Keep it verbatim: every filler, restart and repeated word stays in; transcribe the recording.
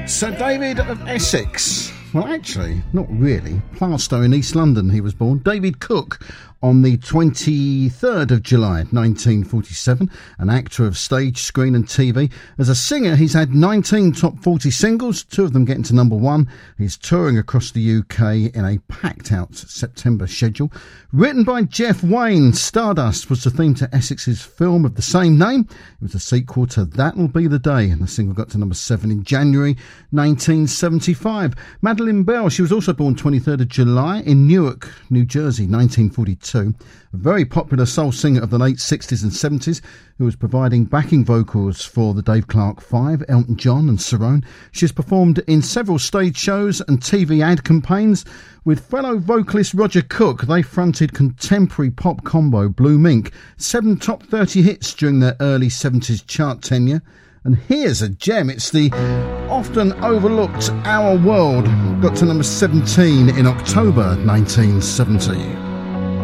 Sir David of Essex. Well, actually, not really. Plaistow in East London he was born. David Cook on the twenty-third of July nineteen forty-seven, an actor of stage, screen and T V. As a singer, he's had nineteen top forty singles, two of them getting to number one. He's touring across the U K in a packed-out September schedule. Written by Jeff Wayne, Stardust was the theme to Essex's film of the same name. It was a sequel to That'll Be the Day, and the single got to number seven in January nineteen seventy-five. Madeleine Bell, she was also born twenty-third of July in Newark, New Jersey, nineteen forty-two. A very popular soul singer of the late sixties and seventies who was providing backing vocals for the Dave Clark Five, Elton John and Cerrone. She has performed in several stage shows and T V ad campaigns. With fellow vocalist Roger Cook, they fronted contemporary pop combo Blue Mink, seven top thirty hits during their early seventies chart tenure. And here's a gem. It's the often overlooked Our World. Got to number seventeen in October nineteen seventy.